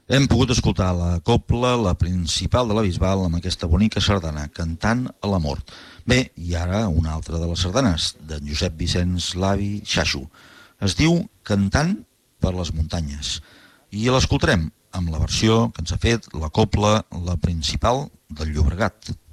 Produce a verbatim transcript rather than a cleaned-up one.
Hem pogut escoltar la cobla, la principal de la Bisbal, amb aquesta bonica sardana, Cantant a la mort. Bé, i ara una altra de les sardanes, d'en Josep Vicenç Lavi Xaxo. Es diu Cantant per les muntanyes. I l'escoltarem amb la versió que ens ha fet la cobla, la principal del Llobregat.